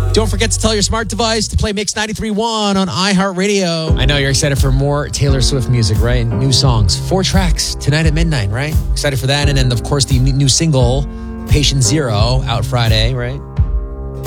Don't forget to tell your smart device to play Mix 93.1 on iHeartRadio. I know you're excited for more Taylor Swift music, right? New songs. 4 tracks tonight at midnight, right? Excited for that. And then, of course, the new single, Patient Zero, out Friday, right?